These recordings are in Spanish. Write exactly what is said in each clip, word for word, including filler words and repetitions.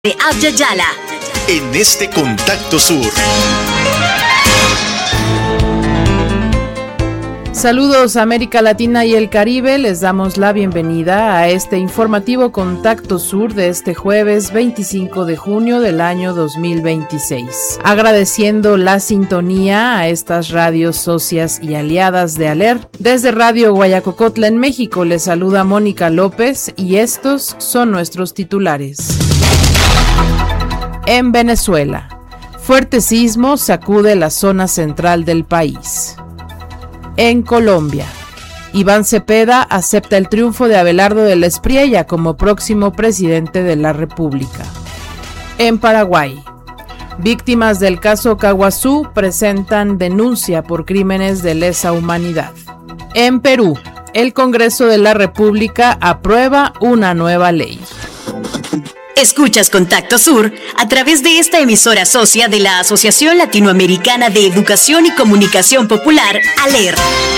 de Abya Yala. En este Contacto Sur. Saludos América Latina y el Caribe, les damos la bienvenida a este informativo Contacto Sur de este jueves veinticinco de junio del año dos mil veintiséis. Agradeciendo la sintonía a estas radios socias y aliadas de ALER. Desde Radio Guayacocotla en México les saluda Mónica López y estos son nuestros titulares. En Venezuela, fuerte sismo sacude la zona central del país. En Colombia, Iván Cepeda acepta el triunfo de Abelardo de la Espriella como próximo presidente de la República. En Paraguay, víctimas del caso Caguazú presentan denuncia por crímenes de lesa humanidad. En Perú, el Congreso de la República aprueba una nueva ley. Escuchas Contacto Sur a través de esta emisora socia de la Asociación Latinoamericana de Educación y Comunicación Popular, ALER.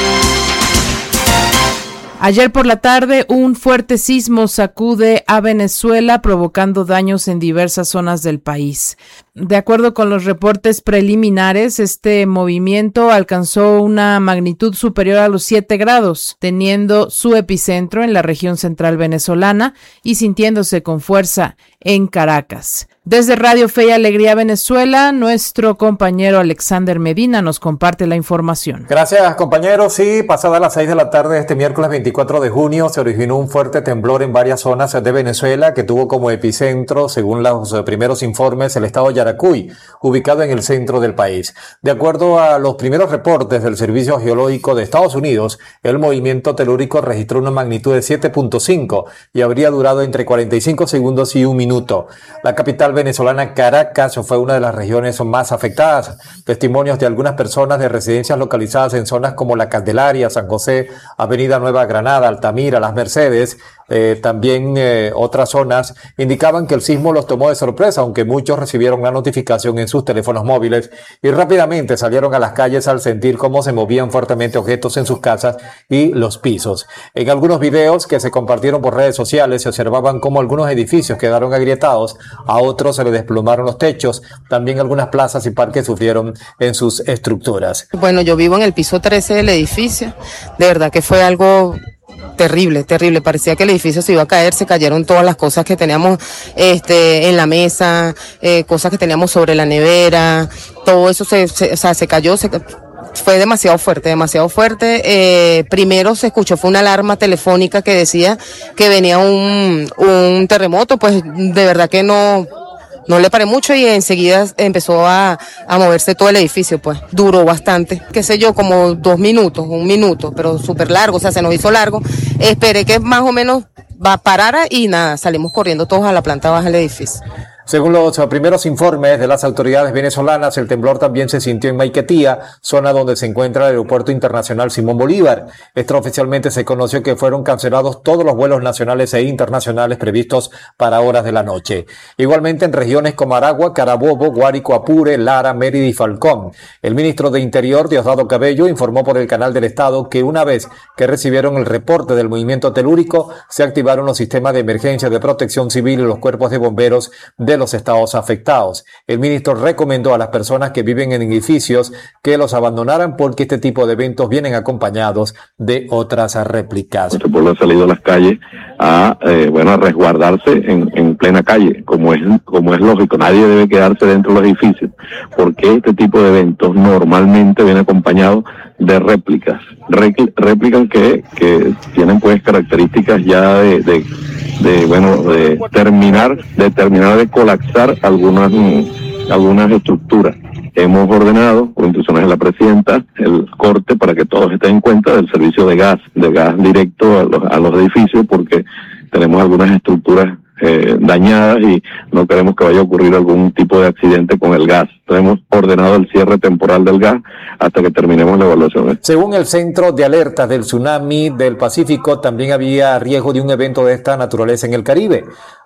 Ayer por la tarde, un fuerte sismo sacude a Venezuela, provocando daños en diversas zonas del país. De acuerdo con los reportes preliminares, este movimiento alcanzó una magnitud superior a los siete grados, teniendo su epicentro en la región central venezolana y sintiéndose con fuerza en Caracas. Desde Radio Fe y Alegría Venezuela, nuestro compañero Alexander Medina nos comparte la información. Gracias, compañeros. Sí, pasada las seis de la tarde este miércoles veinticuatro de junio se originó un fuerte temblor en varias zonas de Venezuela que tuvo como epicentro, según los primeros informes, el estado de Yaracuy, ubicado en el centro del país. De acuerdo a los primeros reportes del Servicio Geológico de Estados Unidos, el movimiento telúrico registró una magnitud de siete punto cinco y habría durado entre cuarenta y cinco segundos y un minuto. La capital venezolana Caracas fue una de las regiones más afectadas. Testimonios de algunas personas de residencias localizadas en zonas como La Candelaria, San José, Avenida Nueva Granada, Altamira, Las Mercedes, eh, también eh, otras zonas, indicaban que el sismo los tomó de sorpresa, aunque muchos recibieron la notificación en sus teléfonos móviles y rápidamente salieron a las calles al sentir cómo se movían fuertemente objetos en sus casas y los pisos. En algunos videos que se compartieron por redes sociales se observaban cómo algunos edificios quedaron agrietados, a otros se le desplomaron los techos, también algunas plazas y parques sufrieron en sus estructuras. Bueno, yo vivo en el piso trece del edificio, de verdad que fue algo terrible, terrible, parecía que el edificio se iba a caer, se cayeron todas las cosas que teníamos este, en la mesa, eh, cosas que teníamos sobre la nevera, todo eso se, se, o sea, se cayó, se fue demasiado fuerte, demasiado fuerte. Eh, primero se escuchó, fue una alarma telefónica que decía que venía un, un terremoto, pues de verdad que no... No le paré mucho y enseguida empezó a, a moverse todo el edificio, pues. Duró bastante, qué sé yo, como dos minutos, un minuto, pero súper largo, o sea, se nos hizo largo. Esperé que más o menos va parara y nada, salimos corriendo todos a la planta baja del edificio. Según los primeros informes de las autoridades venezolanas, el temblor también se sintió en Maiquetía, zona donde se encuentra el Aeropuerto Internacional Simón Bolívar. Extraoficialmente se conoció que fueron cancelados todos los vuelos nacionales e internacionales previstos para horas de la noche. Igualmente en regiones como Aragua, Carabobo, Guárico, Apure, Lara, Mérida y Falcón. El ministro de Interior, Diosdado Cabello, informó por el canal del Estado que una vez que recibieron el reporte del movimiento telúrico, se activaron los sistemas de emergencia de protección civil y los cuerpos de bomberos de de los estados afectados. El ministro recomendó a las personas que viven en edificios que los abandonaran porque este tipo de eventos vienen acompañados de otras réplicas. Nuestro pueblo ha salido a las calles a, eh, bueno, a resguardarse en, en plena calle, como es, como es lógico. Nadie debe quedarse dentro de los edificios porque este tipo de eventos normalmente viene acompañado de réplicas, réplicas que, que tienen pues características ya de, de de bueno de terminar de terminar de colapsar algunas algunas estructuras. Hemos ordenado por instrucciones de la presidenta el corte para que todos estén en cuenta del servicio de gas de gas directo a los, a los edificios porque tenemos algunas estructuras eh, dañadas y no queremos que vaya a ocurrir algún tipo de accidente con el gas. Entonces hemos ordenado el cierre temporal del gas hasta que terminemos la evaluación. Según el Centro de Alertas del Tsunami del Pacífico, también había riesgo de un evento de esta naturaleza en el Caribe.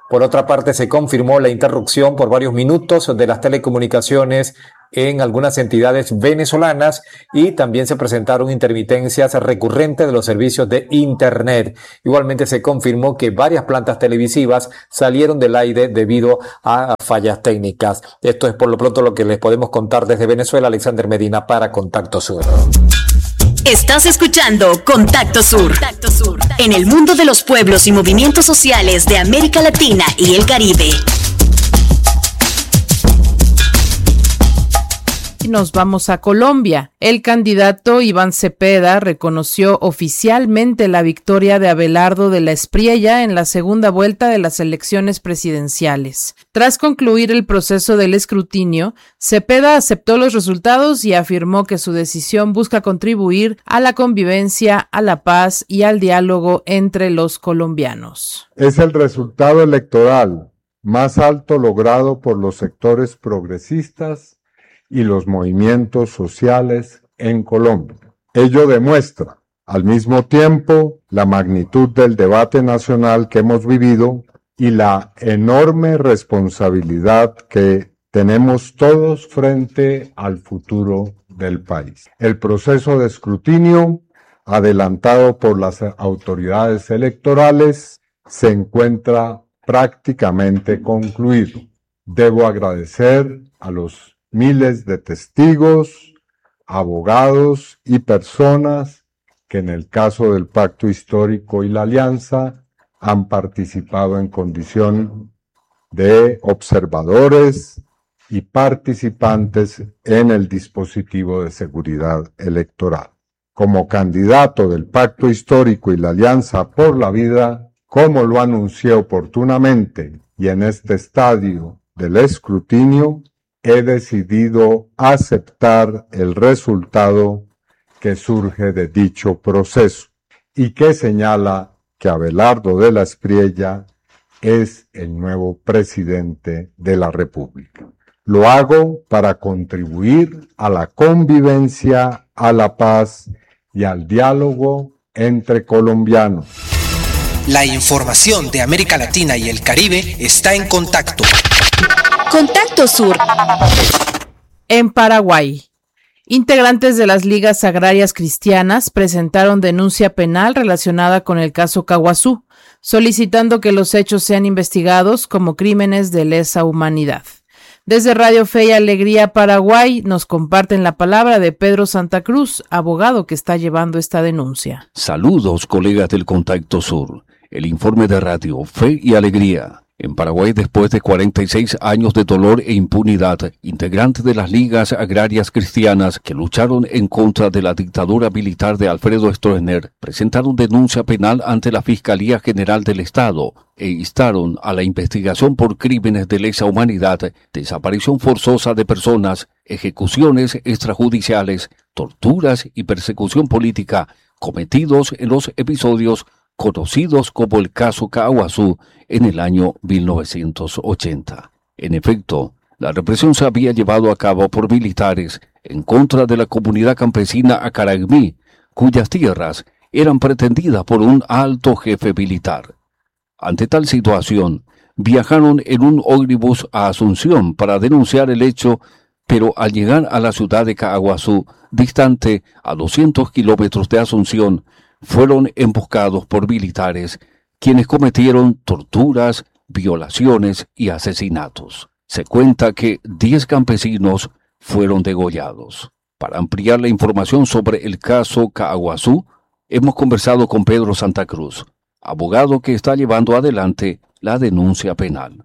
Por otra parte, se confirmó la interrupción por varios minutos de las telecomunicaciones en algunas entidades venezolanas y también se presentaron intermitencias recurrentes de los servicios de Internet. Igualmente se confirmó que varias plantas televisivas salieron del aire debido a fallas técnicas. Esto es por lo pronto lo que les podemos contar desde Venezuela. Alexander Medina para Contacto Sur. Estás escuchando Contacto Sur. Contacto Sur, en el mundo de los pueblos y movimientos sociales de América Latina y el Caribe. Nos vamos a Colombia. El candidato Iván Cepeda reconoció oficialmente la victoria de Abelardo de la Espriella en la segunda vuelta de las elecciones presidenciales. Tras concluir el proceso del escrutinio, Cepeda aceptó los resultados y afirmó que su decisión busca contribuir a la convivencia, a la paz y al diálogo entre los colombianos. Es el resultado electoral más alto logrado por los sectores progresistas y los movimientos sociales en Colombia. Ello demuestra, al mismo tiempo, la magnitud del debate nacional que hemos vivido y la enorme responsabilidad que tenemos todos frente al futuro del país. El proceso de escrutinio, adelantado por las autoridades electorales, se encuentra prácticamente concluido. Debo agradecer a los miles de testigos, abogados y personas que en el caso del Pacto Histórico y la Alianza han participado en condición de observadores y participantes en el dispositivo de seguridad electoral. Como candidato del Pacto Histórico y la Alianza por la Vida, como lo anuncié oportunamente y en este estadio del escrutinio, he decidido aceptar el resultado que surge de dicho proceso y que señala que Abelardo de la Espriella es el nuevo presidente de la República. Lo hago para contribuir a la convivencia, a la paz y al diálogo entre colombianos. La información de América Latina y el Caribe está en Contacto. Contacto Sur. En Paraguay, integrantes de las ligas agrarias cristianas presentaron denuncia penal relacionada con el caso Caguazú, solicitando que los hechos sean investigados como crímenes de lesa humanidad. Desde Radio Fe y Alegría Paraguay nos comparten la palabra de Pedro Santa Cruz, abogado que está llevando esta denuncia. Saludos, colegas del Contacto Sur. El informe de Radio Fe y Alegría. En Paraguay, después de cuarenta y seis años de dolor e impunidad, integrantes de las ligas agrarias cristianas que lucharon en contra de la dictadura militar de Alfredo Stroessner presentaron denuncia penal ante la Fiscalía General del Estado e instaron a la investigación por crímenes de lesa humanidad, desaparición forzosa de personas, ejecuciones extrajudiciales, torturas y persecución política cometidos en los episodios conocidos como el caso Caguazú en el año mil novecientos ochenta. En efecto, la represión se había llevado a cabo por militares en contra de la comunidad campesina Acaragmí, cuyas tierras eran pretendidas por un alto jefe militar. Ante tal situación, viajaron en un ómnibus a Asunción para denunciar el hecho, pero al llegar a la ciudad de Caguazú, distante a doscientos kilómetros de Asunción, fueron emboscados por militares, quienes cometieron torturas, violaciones y asesinatos. Se cuenta que diez campesinos fueron degollados. Para ampliar la información sobre el caso Caguazú, hemos conversado con Pedro Santa Cruz, abogado que está llevando adelante la denuncia penal.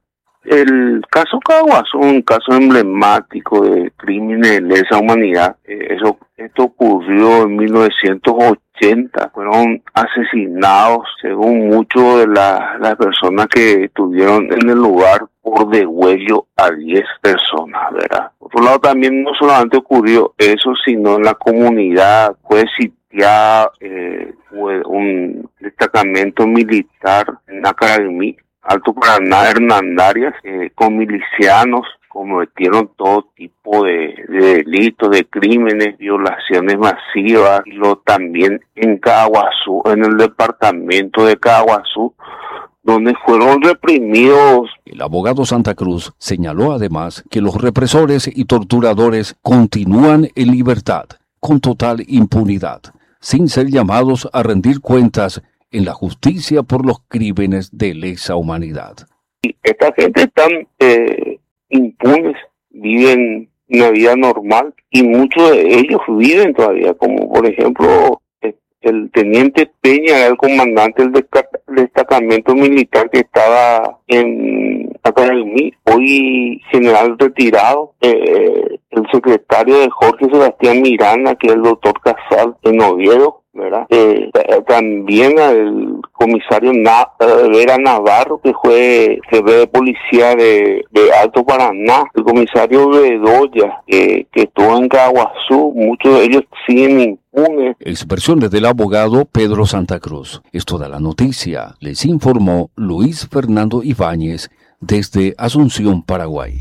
El caso Caguazú es un caso emblemático de crímenes de lesa humanidad. Eh, eso, esto ocurrió en mil novecientos ochenta. Fueron asesinados, según muchos de la, las personas que estuvieron en el lugar, por degüello a diez personas, ¿verdad? Por otro lado, también no solamente ocurrió eso, sino en la comunidad fue sitiada eh, fue un destacamento militar en Acaragmí, Alto Paraná, Hernandarias, eh, con milicianos, cometieron todo tipo de, de delitos, de crímenes, violaciones masivas, y lo también en Caguazú, en el departamento de Caguazú, donde fueron reprimidos. El abogado Santa Cruz señaló además que los represores y torturadores continúan en libertad, con total impunidad, sin ser llamados a rendir cuentas en la justicia por los crímenes de lesa humanidad. Esta gente están eh, impunes, viven una vida normal y muchos de ellos viven todavía, como por ejemplo el teniente Peña, era el comandante del destacamento militar que estaba en Academia, hoy general retirado, eh, el secretario de Jorge Sebastián Miranda, que es el doctor Casal en Oviedo, ¿verdad? Eh, también el comisario Na, eh, Vera Navarro, que fue jefe de policía de, de Alto Paraná, el comisario Bedoya, que, que estuvo en Caguazú, muchos de ellos siguen impunes. Expresiones del abogado Pedro Santa Cruz. Esto da la noticia. Les informó Luis Fernando Ibáñez desde Asunción, Paraguay.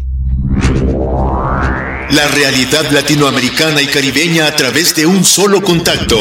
La realidad latinoamericana y caribeña a través de un solo contacto.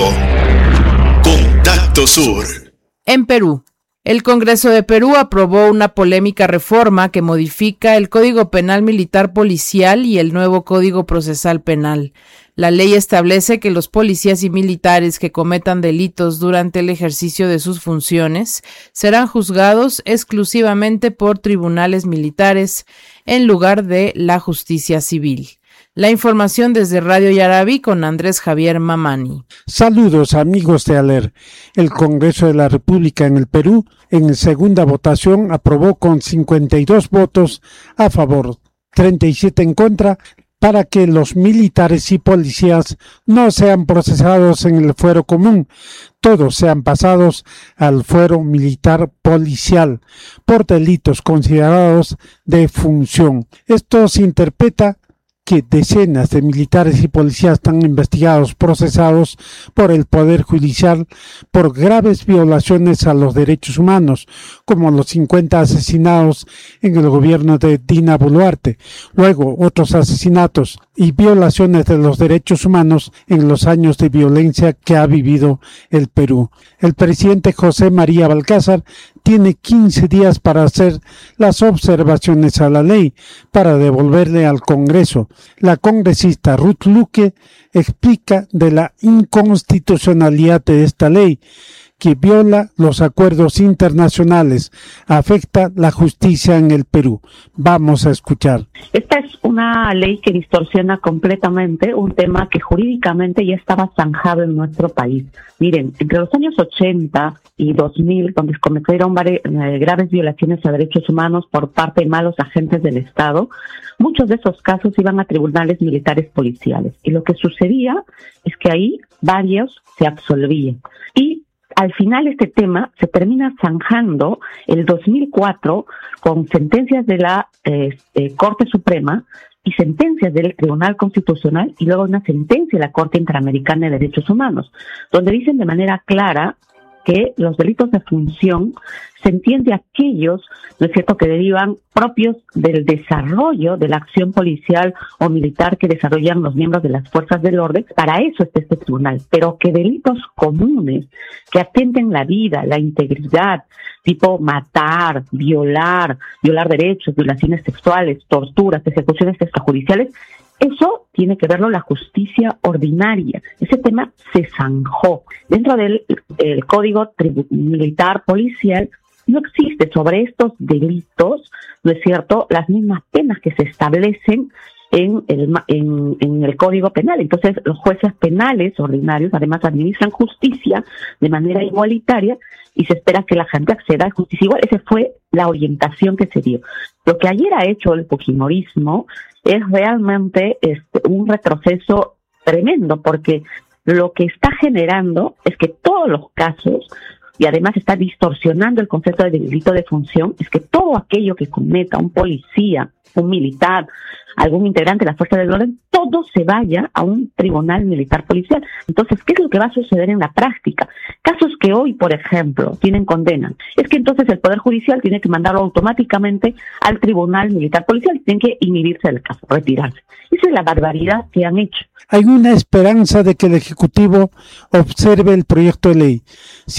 Contacto Sur. En Perú, el Congreso de Perú aprobó una polémica reforma que modifica el Código Penal Militar Policial y el nuevo Código Procesal Penal. La ley establece que los policías y militares que cometan delitos durante el ejercicio de sus funciones serán juzgados exclusivamente por tribunales militares en lugar de la justicia civil. La información desde Radio Yaraví con Andrés Javier Mamani. Saludos amigos de Aler. El Congreso de la República en el Perú, en segunda votación, aprobó con cincuenta y dos votos a favor, treinta y siete en contra, para que los militares y policías no sean procesados en el fuero común, todos sean pasados al fuero militar policial por delitos considerados de función. Esto se interpreta que decenas de militares y policías están investigados, procesados por el Poder Judicial por graves violaciones a los derechos humanos, como los cincuenta asesinados en el gobierno de Dina Boluarte, luego otros asesinatos y violaciones de los derechos humanos en los años de violencia que ha vivido el Perú. El presidente José María Balcázar tiene quince días para hacer las observaciones a la ley, para devolverle al Congreso. La congresista Ruth Luque explica de la inconstitucionalidad de esta ley, que viola los acuerdos internacionales, afecta la justicia en el Perú. Vamos a escuchar. Esta es una ley que distorsiona completamente un tema que jurídicamente ya estaba zanjado en nuestro país. Miren, entre los años ochenta y dos mil, donde se cometieron varias, eh, graves violaciones a derechos humanos por parte de malos agentes del Estado, muchos de esos casos iban a tribunales militares policiales. Y lo que sucedía es que ahí varios se absolvían. Y al final este tema se termina zanjando el dos mil cuatro con sentencias de la eh, eh, Corte Suprema y sentencias del Tribunal Constitucional y luego una sentencia de la Corte Interamericana de Derechos Humanos, donde dicen de manera clara que los delitos de función se entiende aquellos, ¿no es cierto?, que derivan propios del desarrollo de la acción policial o militar que desarrollan los miembros de las fuerzas del orden. Para eso está este tribunal, pero que delitos comunes que atenten la vida, la integridad, tipo matar, violar, violar derechos, violaciones sexuales, torturas, ejecuciones extrajudiciales, eso tiene que verlo la justicia ordinaria. Ese tema se zanjó. Dentro del el Código Tribu- Militar Policial no existe sobre estos delitos, ¿no es cierto?, las mismas penas que se establecen en el, en, en el Código Penal. Entonces, los jueces penales ordinarios además administran justicia de manera igualitaria y se espera que la gente acceda a justicia igual. Esa fue la orientación que se dio. Lo que ayer ha hecho el fujimorismo es realmente este, un retroceso tremendo, porque lo que está generando es que todos los casos, y además está distorsionando el concepto de delito de función, es que todo aquello que cometa un policía, un militar, algún integrante de la fuerza del orden, todo se vaya a un tribunal militar policial. Entonces, ¿qué es lo que va a suceder en la práctica? Casos que hoy, por ejemplo, tienen condena, es que entonces el Poder Judicial tiene que mandarlo automáticamente al tribunal militar policial, tienen que inhibirse del caso, retirarse. Esa es la barbaridad que han hecho. Hay una esperanza de que el Ejecutivo observe el proyecto de ley. Si el Ejecutivo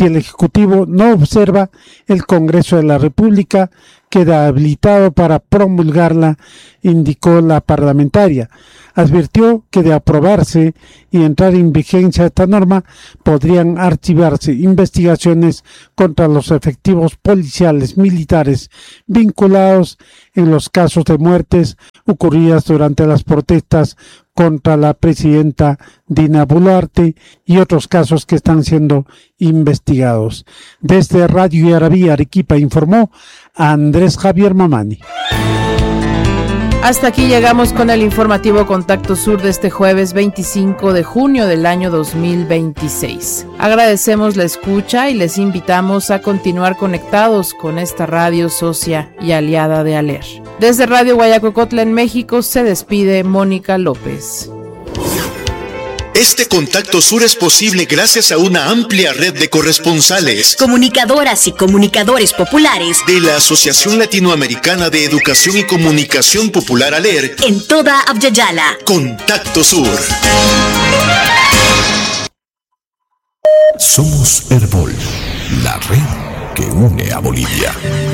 Ejecutivo no observa, el Congreso de la República queda habilitado para promulgarla, indicó la parlamentaria. Advirtió que de aprobarse y entrar en vigencia esta norma, podrían archivarse investigaciones contra los efectivos policiales militares vinculados en los casos de muertes ocurridas durante las protestas contra la presidenta Dina Boluarte y otros casos que están siendo investigados. Desde Radio Yarabí, Arequipa, informó Andrés Javier Mamani. Hasta aquí llegamos con el informativo Contacto Sur de este jueves veinticinco de junio del año dos mil veintiséis. Agradecemos la escucha y les invitamos a continuar conectados con esta radio socia y aliada de ALER. Desde Radio Guayacocotla en México se despide Mónica López. Este Contacto Sur es posible gracias a una amplia red de corresponsales, comunicadoras y comunicadores populares de la Asociación Latinoamericana de Educación y Comunicación Popular ALER en toda Abya-Yala. Contacto Sur. Somos Herbol, la red que une a Bolivia.